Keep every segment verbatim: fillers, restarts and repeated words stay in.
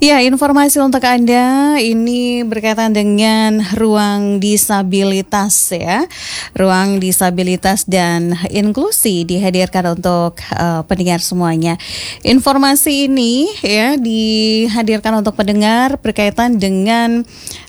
Ya, informasi untuk Anda ini berkaitan dengan ruang disabilitas ya. Ruang disabilitas dan inklusi dihadirkan untuk uh, pendengar semuanya. Informasi ini ya dihadirkan untuk pendengar berkaitan dengan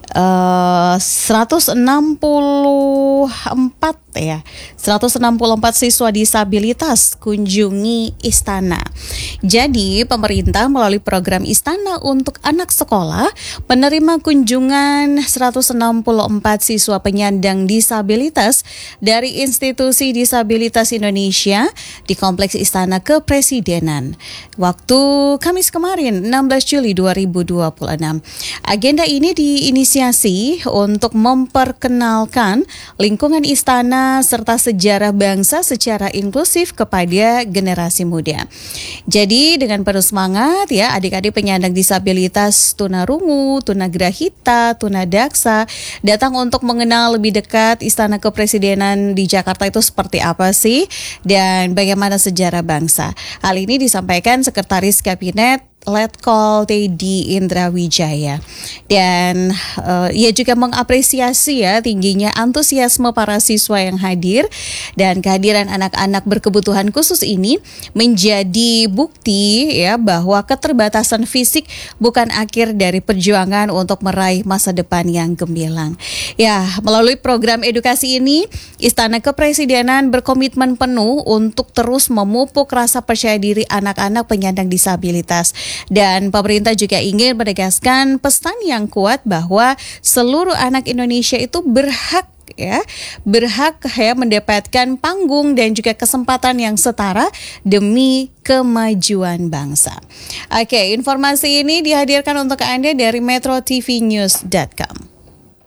uh, seratus enam puluh empat ya. seratus enam puluh empat siswa disabilitas kunjungi Istana. Jadi, pemerintah melalui program Istana untuk anak sekolah menerima kunjungan seratus enam puluh empat siswa penyandang disabilitas dari Institusi Disabilitas Indonesia di Kompleks Istana Kepresidenan. Waktu Kamis kemarin, enam belas Juli dua ribu dua puluh enam. Agenda ini diinisiasi untuk memperkenalkan lingkungan istana serta sejarah bangsa secara inklusif kepada generasi muda. Jadi dengan penuh semangat ya, adik-adik penyandang disabilitas tunarungu, tunagrahita, tunadaksa datang untuk mengenal lebih dekat Istana Kepresidenan di Jakarta itu seperti apa sih dan bagaimana sejarah bangsa. Hal ini disampaikan Sekretaris Kabinet Letkol Teddy Indra Wijaya. Dan uh, ia juga mengapresiasi ya tingginya antusiasme para siswa yang hadir, dan kehadiran anak-anak berkebutuhan khusus ini menjadi bukti ya bahwa keterbatasan fisik bukan akhir dari perjuangan untuk meraih masa depan yang gemilang. Ya, melalui program edukasi ini, Istana Kepresidenan berkomitmen penuh untuk terus memupuk rasa percaya diri anak-anak penyandang disabilitas. Dan pemerintah juga ingin menegaskan pesan yang kuat bahwa seluruh anak Indonesia itu berhak ya, berhak ya mendapatkan panggung dan juga kesempatan yang setara demi kemajuan bangsa. Oke, informasi ini dihadirkan untuk Anda dari metro t v news dot com.